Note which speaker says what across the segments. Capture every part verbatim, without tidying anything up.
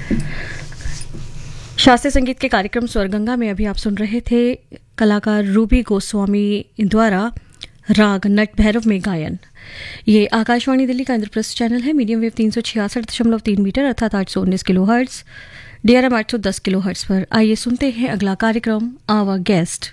Speaker 1: शास्त्रीय संगीत के कार्यक्रम स्वरगंगा में अभी आप सुन रहे थे कलाकार रूबी गोस्वामी द्वारा राग नट भैरव में गायन। ये आकाशवाणी दिल्ली का इंद्रप्रस्थ चैनल है। मीडियम वेव तीन सौ छियासठ दशमलव तीन मीटर अर्थात आठ सौ उन्नीस किलो हर्ट्स, डीआरएम आठ सौ दस किलो हर्ट्स पर। आइए सुनते हैं अगला कार्यक्रम our guest.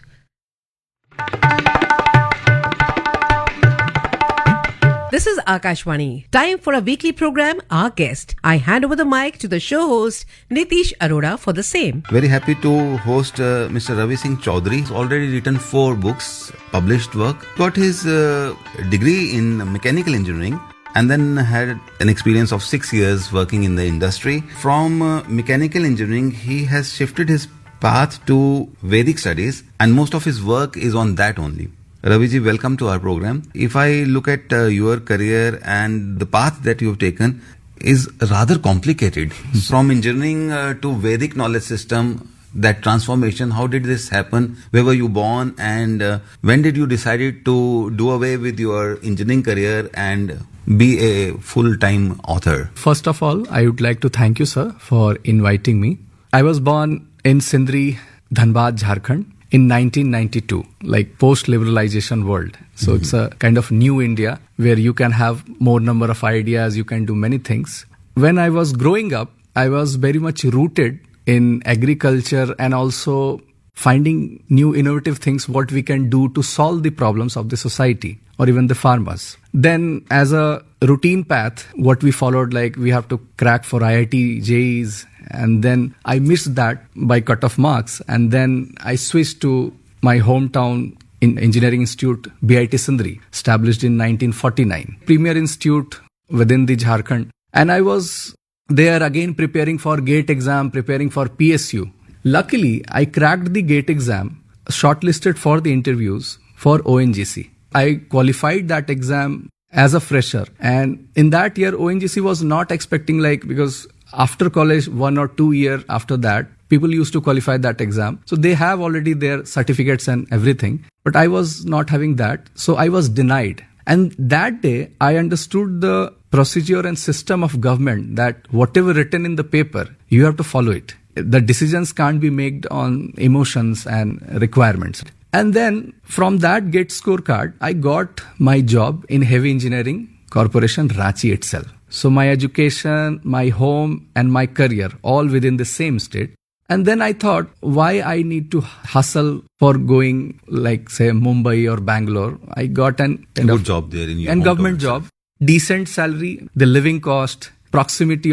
Speaker 2: This is Akashvani. Time for a weekly program, Our Guest. I hand over the mic to the show host, Nitish Arora, for the same.
Speaker 3: Very happy to host uh, Mister Ravi Singh Chaudhary. He's already written four books, published work. Got his uh, degree in mechanical engineering and then had an experience of six years working in the industry. From uh, mechanical engineering, he has shifted his path to Vedic studies and most of his work is on that only. Ravi ji, welcome to our program. If I look at uh, your career and the path that you have taken is rather complicated. From engineering uh, to Vedic knowledge system, that transformation, how did this happen? Where were you born and uh, when did you decide to do away with your engineering career and be a full-time author?
Speaker 4: First of all, I would like to thank you, sir, for inviting me. I was born in Sindri, Dhanbad, Jharkhand, in nineteen ninety-two, like post-liberalization world. So mm-hmm. It's a kind of new India where you can have more number of ideas, you can do many things. When I was growing up, I was very much rooted in agriculture and also finding new innovative things, what we can do to solve the problems of the society or even the farmers. Then as a routine path, what we followed, like we have to crack for I I T, J E Es, and then I missed that by cut-off marks. And then I switched to my hometown in Engineering Institute, B I T Sindri, established in nineteen forty-nine. Premier institute within the Jharkhand. And I was there again preparing for GATE exam, preparing for P S U. Luckily, I cracked the GATE exam, shortlisted for the interviews for O N G C. I qualified that exam as a fresher. And in that year, O N G C was not expecting, like, because after college, one or two years after that, people used to qualify that exam. So they have already their certificates and everything. But I was not having that. So I was denied. And that day, I understood the procedure and system of government that whatever written in the paper, you have to follow it. The decisions can't be made on emotions and requirements. And then from that GATE scorecard, I got my job in Heavy Engineering Corporation, Ranchi itself. So my education, my home and my career all within the same state. And then I thought, why I need to hustle for going like say Mumbai or Bangalore? I got an
Speaker 3: kind good of job there in your
Speaker 4: and government job, decent salary, the living cost, proximity